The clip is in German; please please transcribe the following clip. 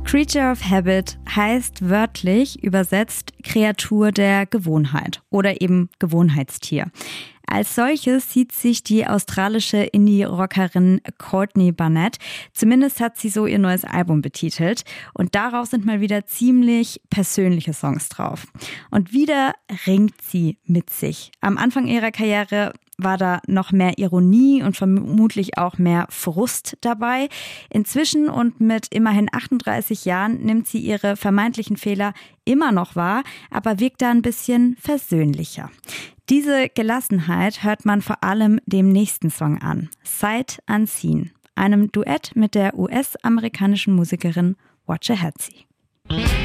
Creature of Habit heißt wörtlich übersetzt Kreatur der Gewohnheit oder eben Gewohnheitstier. Als solches sieht sich die australische Indie-Rockerin Courtney Barnett. Zumindest hat sie so ihr neues Album betitelt. Und darauf sind mal wieder ziemlich persönliche Songs drauf. Und wieder ringt sie mit sich. Am Anfang ihrer Karriere war da noch mehr Ironie und vermutlich auch mehr Frust dabei. Inzwischen und mit immerhin 38 Jahren nimmt sie ihre vermeintlichen Fehler immer noch wahr, aber wirkt da ein bisschen versöhnlicher. Diese Gelassenheit hört man vor allem dem nächsten Song an, Sight Unseen, einem Duett mit der US-amerikanischen Musikerin Watcha Hatzie.